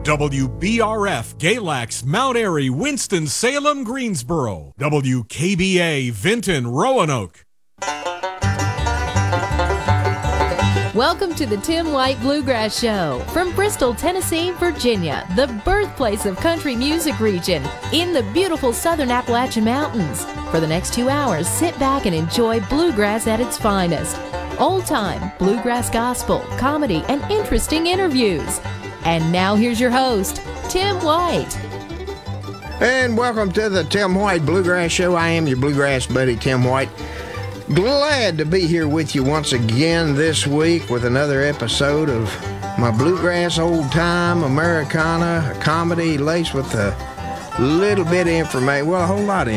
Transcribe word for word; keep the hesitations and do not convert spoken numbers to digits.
W B R F, Galax, Mount Airy, Winston-Salem, Greensboro. W K B A, Vinton, Roanoke. Welcome to the Tim White Bluegrass Show from Bristol, Tennessee, Virginia, the birthplace of country music region in the beautiful southern Appalachian Mountains. For the next two hours, sit back and enjoy bluegrass at its finest. Old-time, bluegrass gospel, comedy, and interesting interviews. And now here's your host, Tim White. And welcome to the Tim White Bluegrass Show. I am your bluegrass buddy, Tim White. Glad to be here with you once again this week with another episode of my bluegrass old-time Americana comedy laced with a little bit of information, well, a whole lot of